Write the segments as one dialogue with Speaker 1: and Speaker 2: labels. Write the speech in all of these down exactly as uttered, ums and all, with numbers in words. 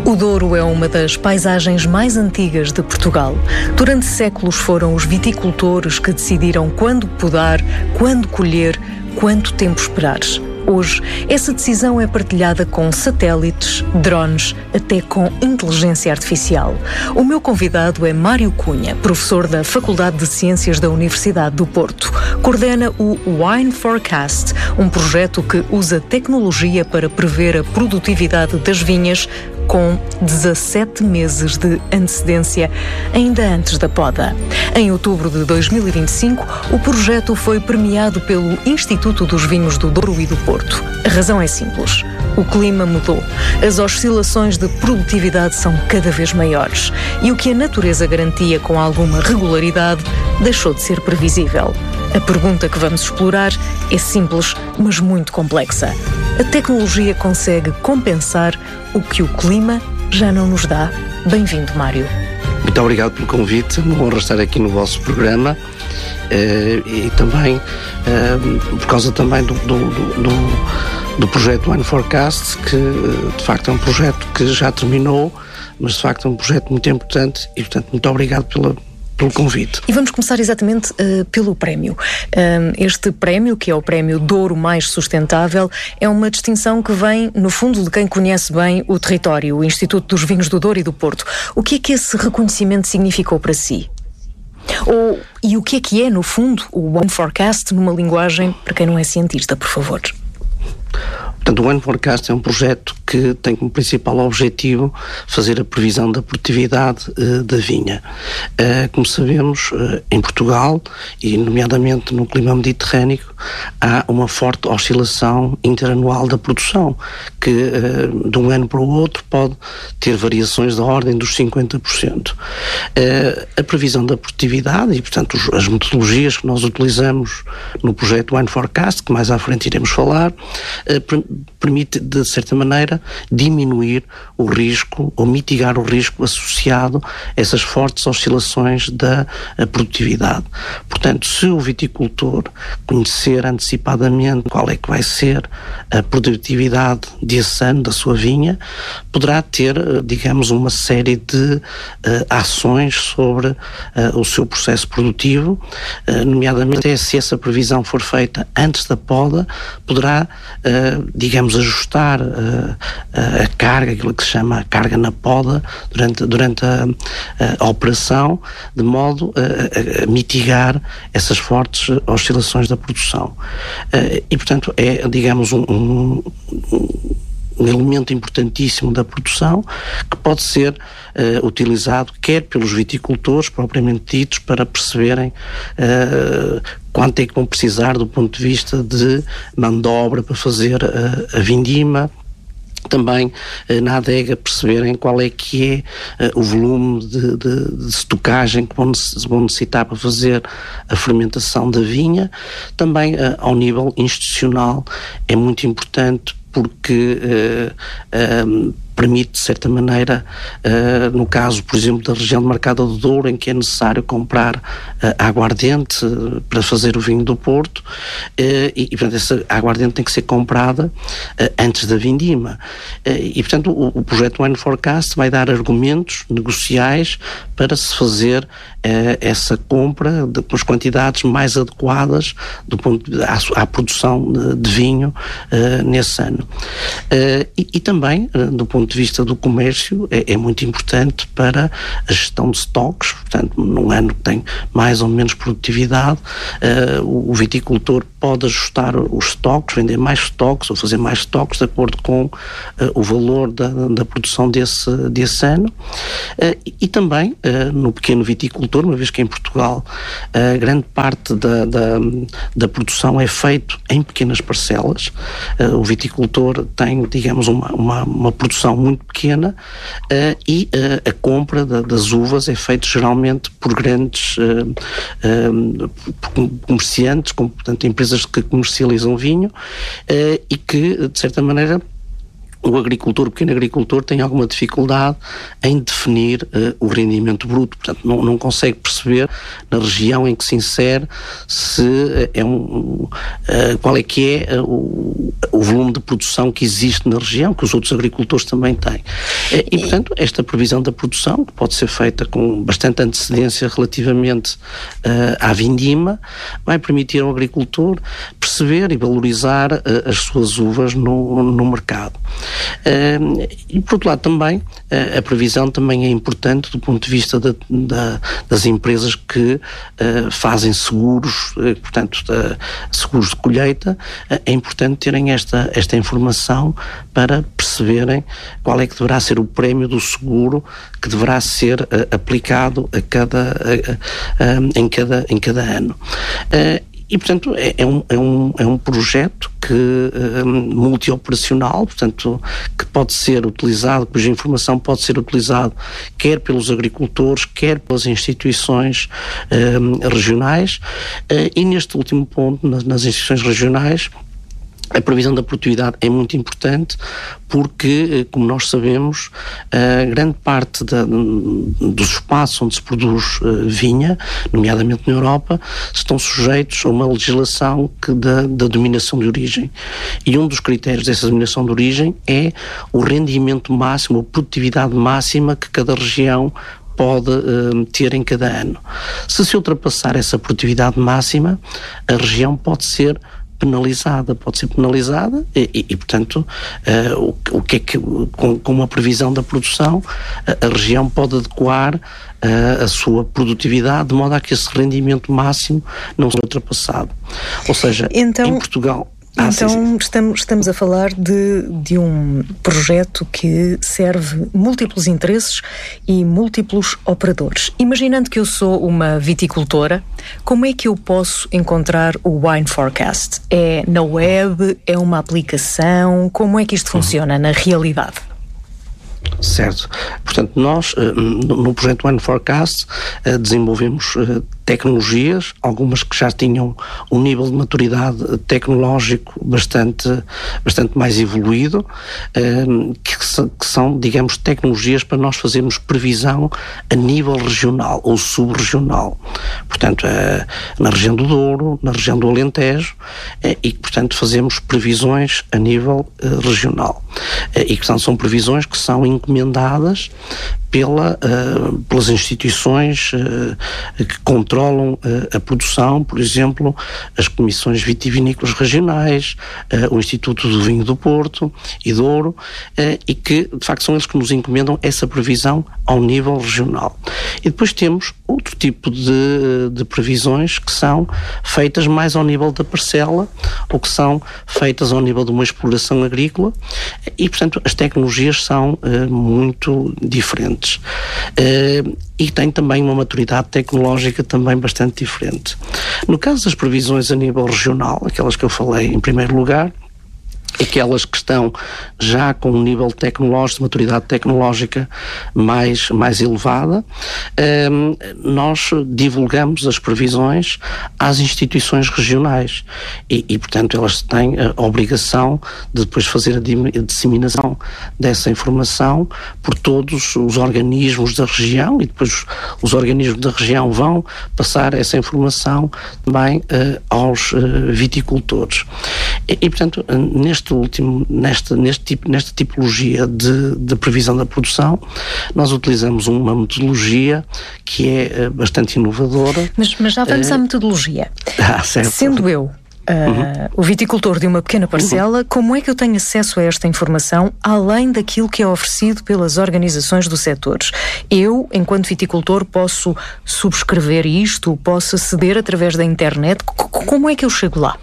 Speaker 1: O Douro é uma das paisagens mais antigas de Portugal. Durante séculos foram os viticultores que decidiram quando podar, quando colher, quanto tempo esperar. Hoje, essa decisão é partilhada com satélites, drones, até com inteligência artificial. O meu convidado é Mário Cunha, professor da Faculdade de Ciências da Universidade do Porto. Coordena o Wine Forecast, um projeto que usa tecnologia para prever a produtividade das vinhas com dezassete meses de antecedência, ainda antes da poda. Em outubro de dois mil e vinte e cinco, o projeto foi premiado pelo Instituto dos Vinhos do Douro e do Porto. A razão é simples. O clima mudou. As oscilações de produtividade são cada vez maiores. E o que a natureza garantia com alguma regularidade deixou de ser previsível. A pergunta que vamos explorar é simples, mas muito complexa. A tecnologia consegue compensar o que o clima já não nos dá? Bem-vindo, Mário.
Speaker 2: Muito obrigado pelo convite, uma honra estar aqui no vosso programa uh, e também uh, por causa também do, do, do, do projeto Wine Forecast, que uh, de facto é um projeto que já terminou, mas de facto é um projeto muito importante e, portanto, muito obrigado pela pelo convite.
Speaker 1: E vamos começar exatamente uh, pelo prémio. Uh, este prémio, que é o prémio Douro Mais Sustentável, é uma distinção que vem, no fundo, de quem conhece bem o território, o Instituto dos Vinhos do Douro e do Porto. O que é que esse reconhecimento significou para si? Ou, e o que é que é, no fundo, o Wine Forecast numa linguagem para quem não é cientista, por favor?
Speaker 2: Portanto, o Wine Forecast é um projeto que tem como principal objetivo fazer a previsão da produtividade uh, da vinha. Uh, como sabemos, uh, em Portugal, e nomeadamente no clima mediterrâneo, há uma forte oscilação interanual da produção, que uh, de um ano para o outro pode ter variações da ordem dos cinquenta por cento. Uh, a previsão da produtividade e, portanto, os, as metodologias que nós utilizamos no projeto Wine Forecast, que mais à frente iremos falar, uh, permite, de certa maneira, diminuir o risco ou mitigar o risco associado a essas fortes oscilações da produtividade. Portanto, se o viticultor conhecer antecipadamente qual é que vai ser a produtividade desse ano da sua vinha, poderá ter, digamos, uma série de uh, ações sobre uh, o seu processo produtivo, uh, nomeadamente se essa previsão for feita antes da poda, poderá, uh, digamos, ajustar uh, a carga, aquilo que se chama a carga na poda, durante, durante a, a, a operação, de modo a, a mitigar essas fortes oscilações da produção. Uh, e, portanto, é, digamos, um, um, um elemento importantíssimo da produção que pode ser uh, utilizado quer pelos viticultores propriamente ditos para perceberem uh, quanto é que vão precisar do ponto de vista de mão de obra para fazer a, a vindima. Também eh, na adega perceberem qual é que é eh, o volume de, de, de estocagem que vão, vão necessitar para fazer a fermentação da vinha. Também eh, ao nível institucional é muito importante porque eh, eh, permite, de certa maneira, uh, no caso, por exemplo, da região de Marcada do Douro, em que é necessário comprar uh, aguardente uh, para fazer o vinho do Porto, uh, e, e, portanto, essa aguardente tem que ser comprada uh, antes da vindima. Uh, e, portanto, o, o projeto Wine Forecast vai dar argumentos negociais para se fazer uh, essa compra de, com as quantidades mais adequadas do ponto de, à, à produção de, de vinho uh, nesse ano. Uh, e, e também, uh, do ponto de vista do comércio, é, é muito importante para a gestão de estoques. Portanto, num ano que tem mais ou menos produtividade, uh, o, o viticultor pode ajustar os estoques, vender mais estoques ou fazer mais estoques de acordo com uh, o valor da, da produção desse, desse ano. Uh, e, e também uh, no pequeno viticultor, uma vez que em Portugal a uh, grande parte da, da, da produção é feito em pequenas parcelas. Uh, o viticultor tem, digamos, uma, uma, uma produção muito pequena uh, e uh, a compra da, das uvas é feita geralmente por grandes uh, uh, por comerciantes, como, portanto, empresas que comercializam vinho uh, e que, de certa maneira, o agricultor, o pequeno agricultor, tem alguma dificuldade em definir uh, o rendimento bruto. Portanto, não, não consegue perceber na região em que se insere se uh, é um, uh, qual é que é uh, o, o volume de produção que existe na região, que os outros agricultores também têm. Uh, e, portanto, esta previsão da produção, que pode ser feita com bastante antecedência relativamente uh, à vindima, vai permitir ao agricultor perceber e valorizar uh, as suas uvas no, no mercado. Uh, e por outro lado também uh, a previsão também é importante do ponto de vista da, da, das empresas que uh, fazem seguros, uh, portanto uh, seguros de colheita. Uh, é importante terem esta, esta informação para perceberem qual é que deverá ser o prémio do seguro que deverá ser uh, aplicado a cada, uh, uh, em, cada, em cada ano. Uh, E, portanto, é, é, um, é, um, é um projeto que, um, multi-operacional, portanto, que pode ser utilizado, cuja informação pode ser utilizado quer pelos agricultores, quer pelas instituições um, regionais, uh, e neste último ponto, nas, nas instituições regionais, a previsão da produtividade é muito importante porque, como nós sabemos, a grande parte da, dos espaços onde se produz uh, vinha, nomeadamente na Europa, estão sujeitos a uma legislação que da, da dominação de origem. E um dos critérios dessa dominação de origem é o rendimento máximo, a produtividade máxima que cada região pode uh, ter em cada ano. Se se ultrapassar essa produtividade máxima, a região pode ser penalizada, pode ser penalizada e, e, e portanto, uh, o, o que é que, com, com uma previsão da produção, a, a região pode adequar uh, a sua produtividade de modo a que esse rendimento máximo não seja ultrapassado. Ou seja,
Speaker 1: então,
Speaker 2: em Portugal... Ah,
Speaker 1: então
Speaker 2: sim, sim.
Speaker 1: Estamos, estamos a falar de, de um projeto que serve múltiplos interesses e múltiplos operadores. Imaginando que eu sou uma viticultora, como é que eu posso encontrar o Wine Forecast? É na web? É uma aplicação? Como é que isto funciona na realidade?
Speaker 2: Certo. Portanto, nós, no projeto Wine Forecast, desenvolvemos tecnologias, algumas que já tinham um nível de maturidade tecnológico bastante, bastante mais evoluído, que são, digamos, tecnologias para nós fazermos previsão a nível regional ou subregional. Portanto, na região do Douro, na região do Alentejo, e, portanto, fazemos previsões a nível regional. E, portanto, são previsões que são encomendadas pela, uh, pelas instituições uh, que controlam uh, a produção, por exemplo, as comissões vitivinícolas regionais, uh, o Instituto do Vinho do Porto e Douro, uh, e que, de facto, são eles que nos encomendam essa previsão ao nível regional. E depois temos outro tipo de, de previsões que são feitas mais ao nível da parcela ou que são feitas ao nível de uma exploração agrícola e, portanto, as tecnologias são uh, muito diferentes. Uh, e tem também uma maturidade tecnológica também bastante diferente. No caso das previsões a nível regional, aquelas que eu falei em primeiro lugar, aquelas que estão já com um nível tecnológico, de maturidade tecnológica mais, mais elevada, um, nós divulgamos as previsões às instituições regionais e, e, portanto, elas têm a obrigação de depois fazer a disseminação dessa informação por todos os organismos da região e depois os organismos da região vão passar essa informação também uh, aos uh, viticultores. E, e portanto, neste último, nesta, neste tipo, nesta tipologia de, de previsão da produção, nós utilizamos uma metodologia que é uh, bastante inovadora.
Speaker 1: Mas, mas já vamos uh, à metodologia.
Speaker 2: Ah, certo.
Speaker 1: Sendo eu Uh, uhum. o viticultor de uma pequena parcela, uhum. como é que eu tenho acesso a esta informação além daquilo que é oferecido pelas organizações do setor? Eu, enquanto viticultor, posso subscrever isto, posso aceder através da internet? C- como é que eu chego lá?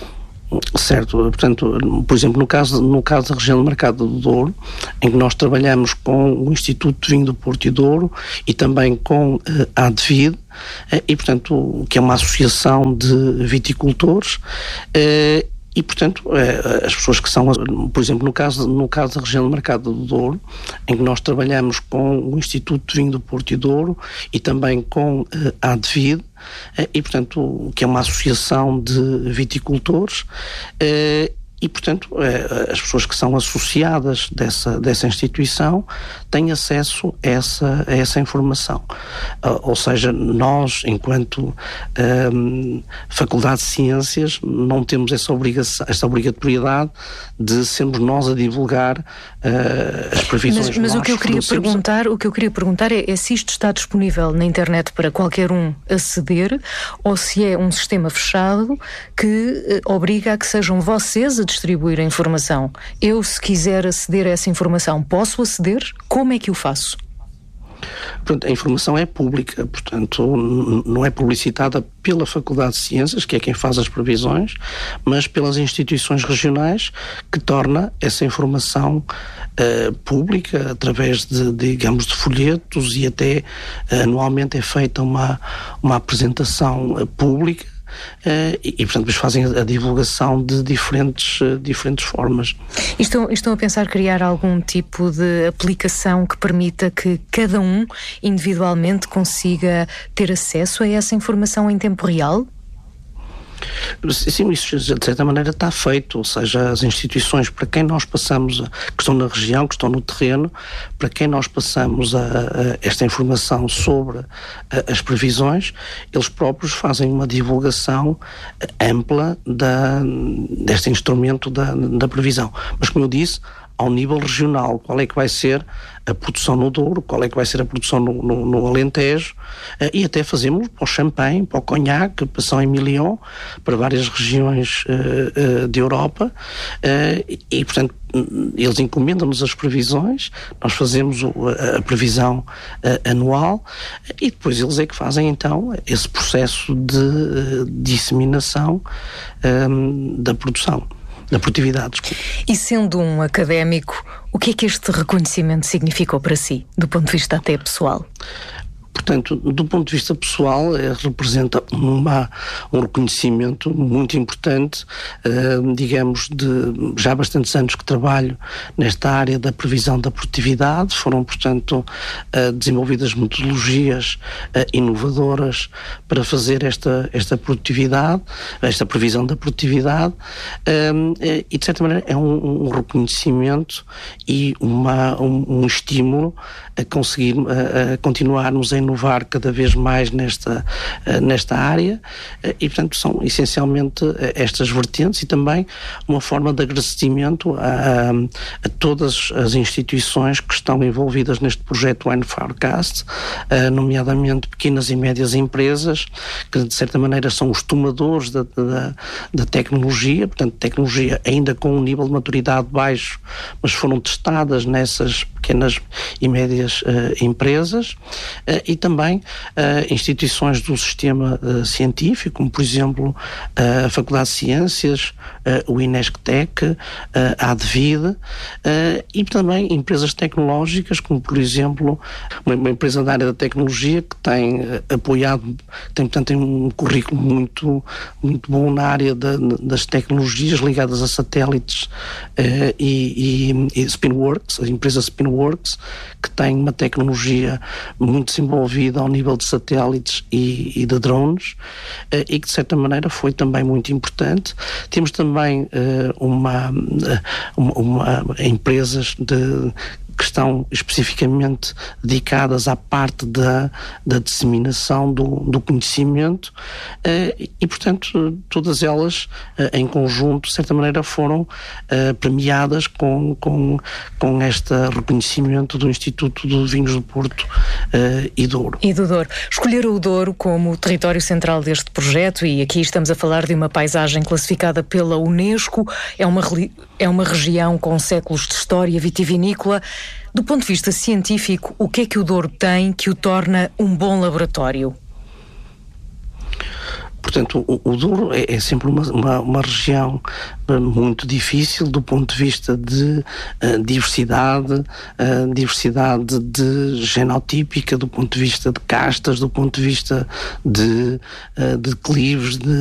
Speaker 2: Certo, portanto, por exemplo, no caso, no caso da região do Mercado do Douro, em que nós trabalhamos com o Instituto de Vinho do Porto e Douro e também com uh, a ADVID, uh, e portanto, que é uma associação de viticultores, uh, e, portanto, as pessoas que são, por exemplo, no caso, no caso da região do Mercado do Douro, em que nós trabalhamos com o Instituto de Vinho do Porto e Douro e também com a ADVID, e, portanto, que é uma associação de viticultores, e, e, portanto, as pessoas que são associadas dessa, dessa instituição têm acesso a essa, a essa informação. Ou seja, nós, enquanto um, Faculdade de Ciências, não temos essa, obrigação, essa obrigatoriedade de sermos nós a divulgar uh, as previsões.
Speaker 1: Mas, mas o que eu queria perguntar, o que eu queria perguntar é, é se isto está disponível na internet para qualquer um aceder, ou se é um sistema fechado que uh, obriga a que sejam vocês a distribuir a informação. Eu, se quiser aceder a essa informação, posso aceder? Como é que o faço?
Speaker 2: Portanto, a informação é pública, portanto, não é publicitada pela Faculdade de Ciências, que é quem faz as previsões, mas pelas instituições regionais, que torna essa informação uh, pública através de, digamos, de folhetos, e até uh, anualmente é feita uma, uma apresentação uh, pública. Uh, e, e, portanto, depois fazem a, a divulgação de diferentes, uh, diferentes formas.
Speaker 1: E estão, estão a pensar criar algum tipo de aplicação que permita que cada um, individualmente, consiga ter acesso a essa informação em tempo real?
Speaker 2: Sim, isso de certa maneira está feito, ou seja, as instituições para quem nós passamos, a, que estão na região, que estão no terreno, para quem nós passamos a, a esta informação sobre a, as previsões, eles próprios fazem uma divulgação ampla da, deste instrumento da, da previsão. Mas, como eu disse, ao nível regional, qual é que vai ser a produção no Douro, qual é que vai ser a produção no, no, no Alentejo, uh, e até fazemos para o champanhe, para o conhaque, para São Emilion, para várias regiões uh, uh, de Europa, uh, e, e, portanto, eles encomendam-nos as previsões, nós fazemos o, a, a previsão uh, anual, e depois eles é que fazem, então, esse processo de uh, disseminação um, da produção. Da produtividade. Desculpa.
Speaker 1: E sendo um académico, o que é que este reconhecimento significou para si, do ponto de vista até pessoal?
Speaker 2: Portanto, do ponto de vista pessoal, eh, representa uma, um reconhecimento muito importante, eh, digamos, de já há bastantes anos que trabalho nesta área da previsão da produtividade. Foram, portanto, eh, desenvolvidas metodologias eh, inovadoras para fazer esta, esta produtividade, esta previsão da produtividade, eh, e, de certa maneira, é um, um reconhecimento e uma, um, um estímulo a conseguir a, a continuarmos a inovar cada vez mais nesta, nesta área, e, portanto, são essencialmente estas vertentes, e também uma forma de agradecimento a, a todas as instituições que estão envolvidas neste projeto Wine Forecast, nomeadamente pequenas e médias empresas, que de certa maneira são os tomadores da, da, da tecnologia, portanto, tecnologia ainda com um nível de maturidade baixo, mas foram testadas nessas pequenas e médias Uh, empresas, uh, e também uh, instituições do sistema uh, científico, como por exemplo uh, a Faculdade de Ciências, uh, o INESCTEC, uh, a ADVID, uh, e também empresas tecnológicas, como por exemplo uma, uma empresa da área da tecnologia que tem uh, apoiado, tem portanto tem um currículo muito, muito bom na área da, das tecnologias ligadas a satélites, uh, e, e, e Spinworks, a empresa Spinworks, que tem uma tecnologia muito desenvolvida ao nível de satélites e, e de drones, uh, e que de certa maneira foi também muito importante. Temos também uh, uma, uma, uma empresas de que estão especificamente dedicadas à parte da, da disseminação do, do conhecimento, uh, e, portanto, todas elas, uh, em conjunto, de certa maneira, foram uh, premiadas com, com, com este reconhecimento do Instituto de Vinhos do Porto uh, e Douro.
Speaker 1: E do Douro. Escolheram o Douro como território central deste projeto, e aqui estamos a falar de uma paisagem classificada pela Unesco, é uma, é uma região com séculos de história vitivinícola. Do ponto de vista científico, o que é que o Douro tem que o torna um bom laboratório?
Speaker 2: Portanto, o, o Douro é, é sempre uma, uma, uma região muito difícil do ponto de vista de uh, diversidade, uh, diversidade de genotípica, do ponto de vista de castas, do ponto de vista de, uh, de declives, de